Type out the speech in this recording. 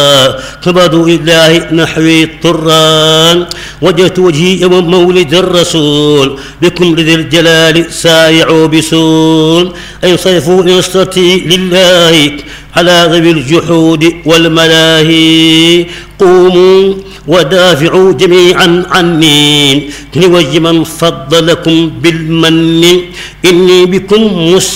قبضوا إلهي نحوي الطران وجهت وجهي يوم مولد الرسول بكم لذي الجلال سايعوا بسول انصرفوا نصرتي لله على ذوي الجحود والملاهي قوموا ودافعوا جميعا عني لوجه من فضلكم بالمن إني بكم